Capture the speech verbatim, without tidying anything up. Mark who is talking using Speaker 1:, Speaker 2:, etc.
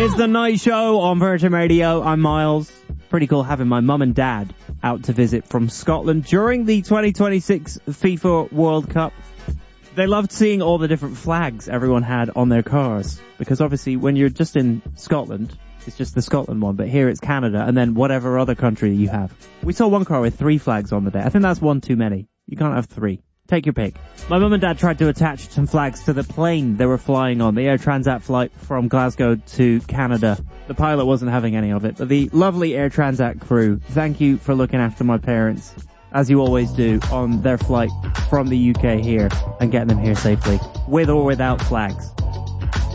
Speaker 1: It's the night show on Virgin Radio. I'm Miles. Pretty cool having my mum and dad out to visit from Scotland during the twenty twenty-six FIFA World Cup. They loved seeing all the different flags everyone had on their cars, because obviously when you're just in Scotland, it's just the Scotland one, but here it's Canada and then whatever other country you have. We saw one car with three flags on the day. I think that's one too many. You can't have three. Take your pick. My mum and dad tried to attach some flags to the plane they were flying on, the Air Transat flight from Glasgow to Canada. The pilot wasn't having any of it, but the lovely Air Transat crew, thank you for looking after my parents, as you always do, on their flight from the U K here and getting them here safely, with or without flags.